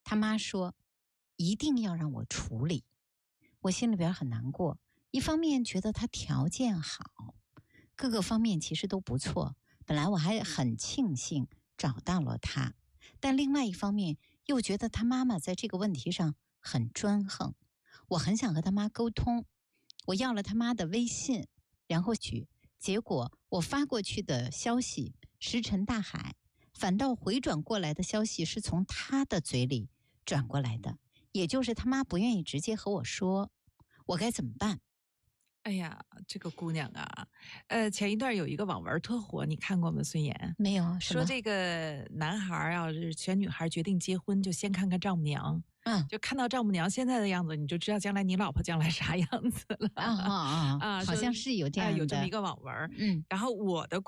他妈说一定要让我处理，我心里边很难过。一方面觉得他条件好，各个方面其实都不错，本来我还很庆幸找到了他，但另外一方面又觉得他妈妈在这个问题上很专横，我很想和他妈沟通，我要了他妈的微信，然后结果我发过去的消息石沉大海，反倒回转过来的消息是从他的嘴里转过来的，也就是他妈不愿意直接和我说，我该怎么办？ 哎呀，这个姑娘啊，前一段有一个网文特火，你看过吗？孙岩没有什么说这个男孩要是选女孩决定结婚，就先看看丈母娘，就看到丈母娘现在的样子，你就知道将来你老婆将来啥样子了。 好像是有这样的， 有这么一个网文。然后我的